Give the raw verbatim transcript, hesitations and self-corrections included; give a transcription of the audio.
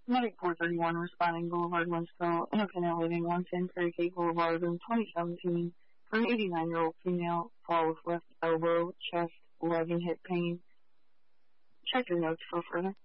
Medic four thirty-one responding Boulevard, Winsville, independent living, one ten Prairie Cake Boulevard in twenty seventeen for an eighty-nine-year-old female, fall with left elbow, chest, leg, and hip pain. Check your notes for further.